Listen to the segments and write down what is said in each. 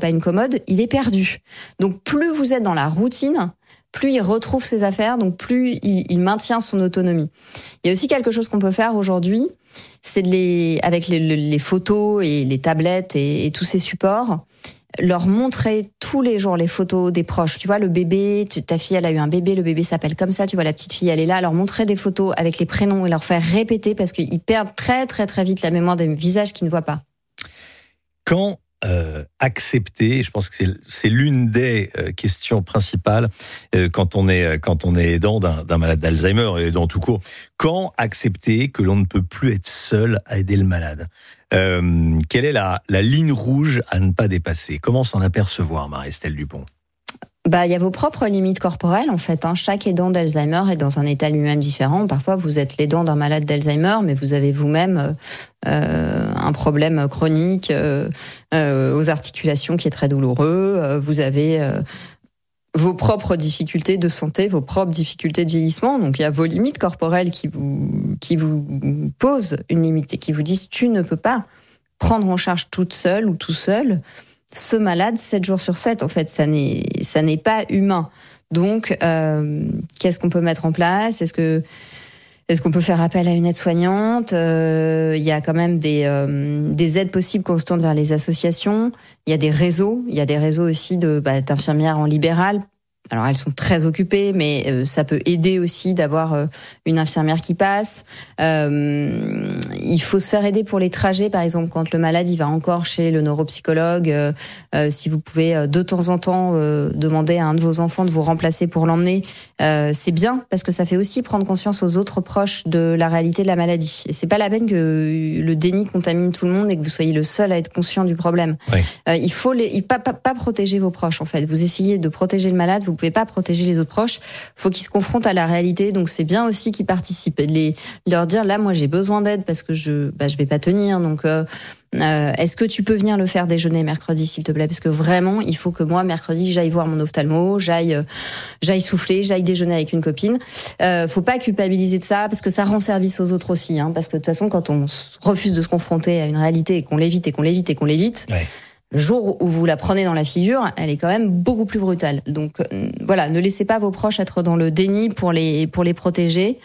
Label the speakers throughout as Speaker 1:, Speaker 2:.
Speaker 1: pas une commode, il est perdu. Donc plus vous êtes dans la routine, plus il retrouve ses affaires, donc plus il maintient son autonomie. Il y a aussi quelque chose qu'on peut faire aujourd'hui, c'est avec les photos et les tablettes et tous ces supports, leur montrer tous les jours les photos des proches. Tu vois, le bébé, ta fille, elle a eu un bébé, le bébé s'appelle comme ça, tu vois, la petite fille, elle est là, leur montrer des photos avec les prénoms et leur faire répéter parce qu'ils perdent très, très, très vite la mémoire des visages qu'ils ne voient pas.
Speaker 2: Quand accepter, je pense que c'est l'une des questions principales quand on est aidant d'un malade d'Alzheimer et aidant tout court. Quand accepter que l'on ne peut plus être seul à aider le malade? Quelle est la ligne rouge à ne pas dépasser? Comment s'en apercevoir, Marie-Estelle Dupont?
Speaker 1: Il y a vos propres limites corporelles, en fait. Chaque aidant d'Alzheimer est dans un état lui-même différent. Parfois, vous êtes l'aidant d'un malade d'Alzheimer, mais vous avez vous-même un problème chronique aux articulations qui est très douloureux. Vous avez vos propres difficultés de santé, vos propres difficultés de vieillissement. Donc, il y a vos limites corporelles qui vous posent une limite et qui vous disent « tu ne peux pas prendre en charge toute seule ou tout seul ». Ce malade 7 jours sur 7, en fait, ça n'est pas humain. Donc, qu'est-ce qu'on peut mettre en place? Est-ce qu'on peut faire appel à une aide-soignante? Il y a quand même des aides possibles qu'on se tourne vers les associations. Il y a des réseaux aussi d'infirmières en libéral. Alors, elles sont très occupées, mais ça peut aider aussi d'avoir une infirmière qui passe. Il faut se faire aider pour les trajets, par exemple, quand le malade il va encore chez le neuropsychologue. Si vous pouvez de temps en temps demander à un de vos enfants de vous remplacer pour l'emmener, c'est bien parce que ça fait aussi prendre conscience aux autres proches de la réalité de la maladie. Et c'est pas la peine que le déni contamine tout le monde et que vous soyez le seul à être conscient du problème. Oui. Il faut pas protéger vos proches, en fait. Vous essayez de protéger le malade, vous pouvez pas protéger les autres proches. Faut qu'ils se confrontent à la réalité. Donc c'est bien aussi qu'ils participent. Leur dire là, moi j'ai besoin d'aide parce que je vais pas tenir. Donc est-ce que tu peux venir le faire déjeuner mercredi, s'il te plaît? Parce que vraiment, il faut que moi mercredi j'aille voir mon ophtalmo, j'aille souffler, j'aille déjeuner avec une copine. Faut pas culpabiliser de ça parce que ça rend service aux autres aussi. Parce que de toute façon, quand on refuse de se confronter à une réalité et qu'on l'évite, ouais. Le jour où vous la prenez dans la figure, elle est quand même beaucoup plus brutale. Donc voilà, ne laissez pas vos proches être dans le déni pour les protéger.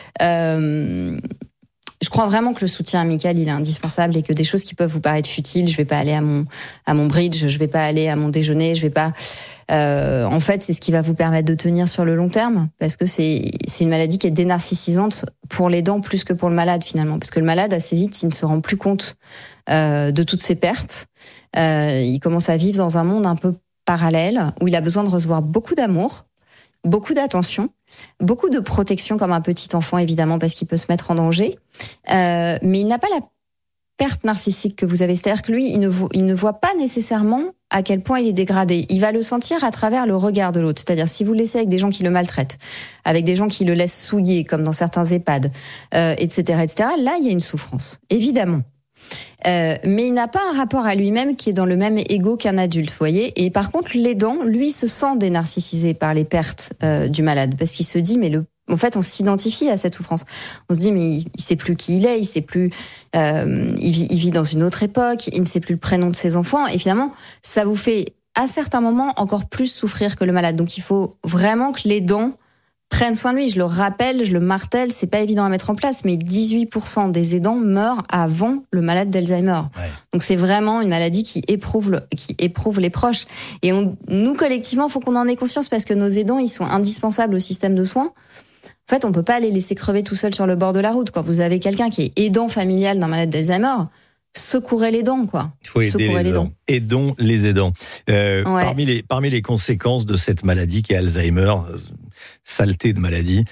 Speaker 1: Je crois vraiment que le soutien amical, il est indispensable et que des choses qui peuvent vous paraître futiles, je vais pas aller à mon bridge, je vais pas aller à mon déjeuner, je vais pas. En fait, c'est ce qui va vous permettre de tenir sur le long terme, parce que c'est une maladie qui est dénarcissisante pour l'aidant plus que pour le malade finalement, parce que le malade assez vite, il ne se rend plus compte de toutes ses pertes. Il commence à vivre dans un monde un peu parallèle où il a besoin de recevoir beaucoup d'amour, beaucoup d'attention, beaucoup de protection comme un petit enfant évidemment parce qu'il peut se mettre en danger, mais il n'a pas la perte narcissique que vous avez. C'est-à-dire que lui, il ne voit pas nécessairement à quel point il est dégradé. Il va le sentir à travers le regard de l'autre. C'est-à-dire si vous le laissez avec des gens qui le maltraitent, avec des gens qui le laissent souiller comme dans certains EHPAD, etc., là il y a une souffrance, évidemment. Mais il n'a pas un rapport à lui-même qui est dans le même ego qu'un adulte, vous voyez. Et par contre, l'aidant, lui, se sent dénarcissisé par les pertes du malade, parce qu'il se dit, mais en fait, on s'identifie à cette souffrance. On se dit, mais il sait plus qui il est, il sait plus, il vit dans une autre époque, il ne sait plus le prénom de ses enfants. Et finalement, ça vous fait, à certains moments, encore plus souffrir que le malade. Donc, il faut vraiment que l'aidant prennent soin de lui. Je le rappelle, je le martèle, c'est pas évident à mettre en place, mais 18% des aidants meurent avant le malade d'Alzheimer. Ouais. Donc c'est vraiment une maladie qui éprouve les proches. Et nous, collectivement, il faut qu'on en ait conscience parce que nos aidants, ils sont indispensables au système de soins. En fait, on peut pas les laisser crever tout seuls sur le bord de la route. Quand vous avez quelqu'un qui est aidant familial d'un malade d'Alzheimer, secourez les dents, quoi.
Speaker 2: Il faut aider les dents. Aidons les aidants. Ouais. Parmi les conséquences de cette maladie qui est Alzheimer, saleté de maladie,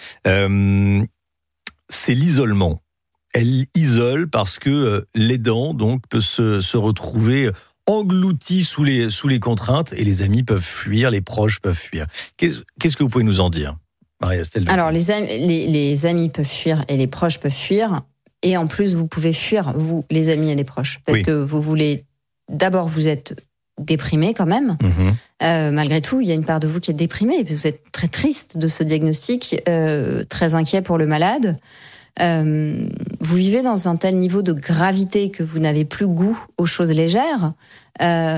Speaker 2: c'est l'isolement. Elle isole parce que l'aidant donc peut se retrouver englouti sous les contraintes et les amis peuvent fuir, les proches peuvent fuir. Qu'est-ce que vous pouvez nous en dire, Marie-Estelle?
Speaker 1: Alors les amis peuvent fuir et les proches peuvent fuir. Et en plus, vous pouvez fuir, vous, les amis et les proches. Parce que vous voulez... D'abord, vous êtes déprimé quand même. Malgré tout, il y a une part de vous qui est déprimée. Et puis vous êtes très triste de ce diagnostic, très inquiet pour le malade. Vous vivez dans un tel niveau de gravité que vous n'avez plus goût aux choses légères.